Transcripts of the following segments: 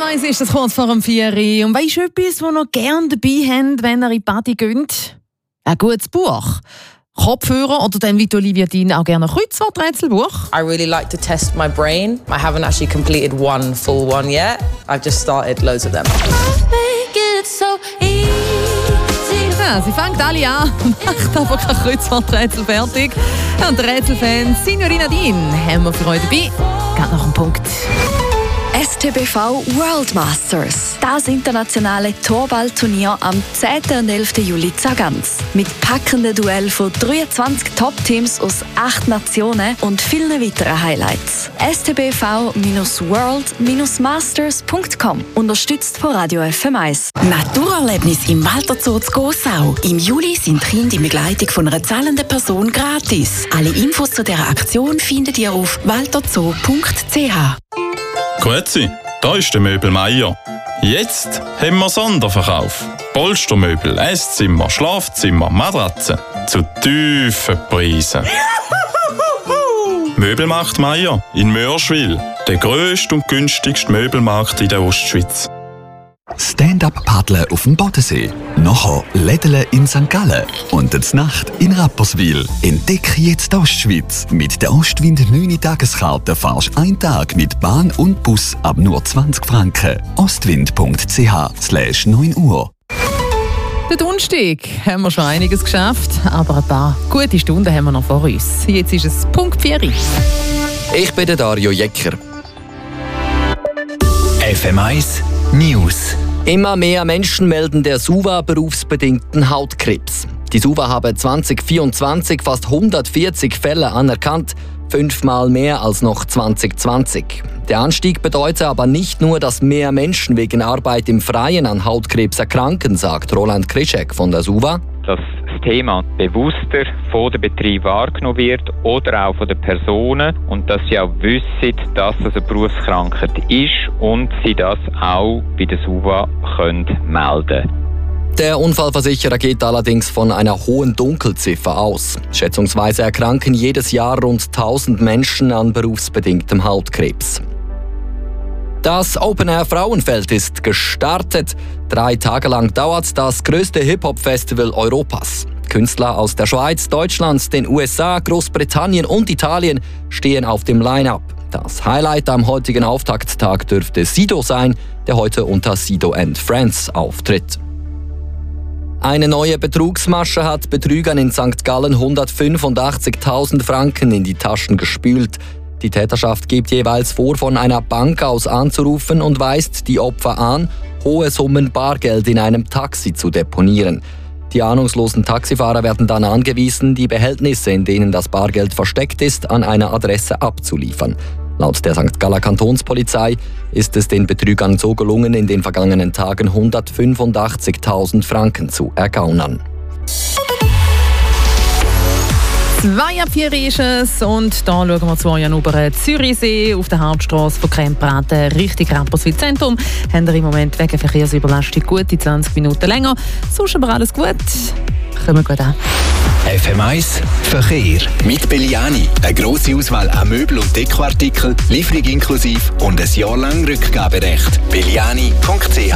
FM1 ist das kurz vor dem 4 Uhr. Und weisst du etwas, was ihr noch gerne dabei habt, wenn ihr in die Party geht? Ein gutes Buch. Kopfhörer oder dann wie Olivia Dean auch gerne ein Kreuzworträtselbuch. I really like to test my brain. I haven't actually completed one full one yet. I've just started loads of them. Ja, sie fängt alle an, macht aber kein Kreuzworträtsel fertig. Und der Rätselfan Signorina Dean haben wir für euch dabei. Geht nach dem Punkt. STBV World Masters. Das internationale Torballturnier am 10. und 11. Juli Zagans. Mit packenden Duellen von 23 Top-Teams aus 8 Nationen und vielen weiteren Highlights. stbv-world-masters.com. Unterstützt von Radio FM1. Naturerlebnis im Walter Zoo zu Gossau. Im Juli sind Kinder in Begleitung von einer zahlenden Person gratis. Alle Infos zu dieser Aktion findet ihr auf walterzoo.ch. Grüezi, da ist der Möbel Meier. Jetzt haben wir Sonderverkauf. Polstermöbel, Esszimmer, Schlafzimmer, Matratzen zu tiefen Preisen. Möbelmarkt Meier in Mörschwil, der grösste und günstigste Möbelmarkt in der Ostschweiz. Stand-up-Paddeln auf dem Bodensee. Nachher Lädeln in St. Gallen. Und zur Nacht in Rapperswil. Entdecke jetzt die Ostschweiz. Mit der Ostwind 9 Tageskarte fahrst du einen Tag mit Bahn und Bus ab nur 20 Franken. ostwind.ch/9 Uhr. Der Donnerstag haben wir schon einiges geschafft, aber ein paar gute Stunden haben wir noch vor uns. Jetzt ist es Punkt 4. Ich bin der Dario Jecker. FM1 News. Immer mehr Menschen melden der SUVA berufsbedingten Hautkrebs. Die SUVA habe 2024 fast 140 Fälle anerkannt, 5-mal mehr als noch 2020. Der Anstieg bedeutet aber nicht nur, dass mehr Menschen wegen Arbeit im Freien an Hautkrebs erkranken, sagt Roland Krischek von der SUVA. Dass das Thema bewusster von den Betrieben wahrgenommen wird oder auch von den Personen und dass sie auch wissen, dass das eine Berufskrankheit ist und sie das auch bei der SUVA melden können. Der Unfallversicherer geht allerdings von einer hohen Dunkelziffer aus. Schätzungsweise erkranken jedes Jahr rund 1000 Menschen an berufsbedingtem Hautkrebs. Das Open Air Frauenfeld ist gestartet. 3 Tage lang dauert das größte Hip-Hop-Festival Europas. Künstler aus der Schweiz, Deutschland, den USA, Großbritannien und Italien stehen auf dem Line-Up. Das Highlight am heutigen Auftakttag dürfte Sido sein, der heute unter Sido & Friends auftritt. Eine neue Betrugsmasche hat Betrügern in St. Gallen 185.000 Franken in die Taschen gespült. Die Täterschaft gibt jeweils vor, von einer Bank aus anzurufen und weist die Opfer an, hohe Summen Bargeld in einem Taxi zu deponieren. Die ahnungslosen Taxifahrer werden dann angewiesen, die Behältnisse, in denen das Bargeld versteckt ist, an einer Adresse abzuliefern. Laut der St. Galler Kantonspolizei ist es den Betrügern so gelungen, in den vergangenen Tagen 185.000 Franken zu ergaunern. 2 ab 4 ist es und da schauen wir zu euch über den Zürichsee auf der Hauptstrasse von Krempraten Richtung Rapperswil Zentrum. Haben wir im Moment wegen Verkehrsüberlastung gute 20 Minuten länger. Sonst aber alles gut. Kommen wir gut an. FM1 Verkehr. Mit Belliani. Eine grosse Auswahl an Möbel- und Dekoartikeln, Lieferung inklusive und ein Jahr lang Rückgaberecht. Belliani.ch.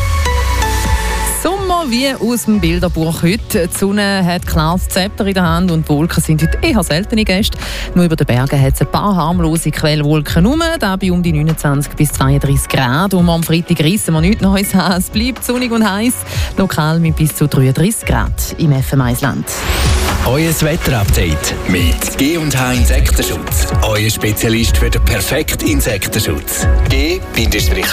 Sommer wie aus dem Bilderbuch heute. Die Sonne hat klares Zepter in der Hand und die Wolken sind heute eher seltene Gäste. Nur über den Bergen hat es ein paar harmlose Quellwolken rum, da bei um die 29 bis 32 Grad. Und am Freitag reissen wir nichts Neues an. Es bleibt sonnig und heiß, lokal mit bis zu 33 Grad im FM1-Land. Euer Wetterupdate mit G&H Insektenschutz. Euer Spezialist für den perfekten Insektenschutz. G-H.ch.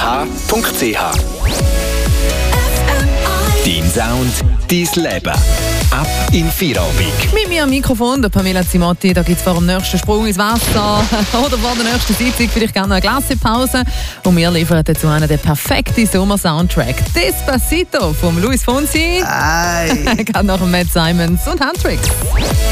Dein Sound, dein Leben. Ab in Feierabend. Mit mir am Mikrofon, der Pamela Zimotti. Da gibt es vor dem nächsten Sprung ins Wasser oder vor der nächsten Sitzung vielleicht gerne eine Glaspause. Und wir liefern dazu den perfekten Sommer-Soundtrack. Despacito von Luis Fonsi. Gerade nach Matt Simons und Handtricks.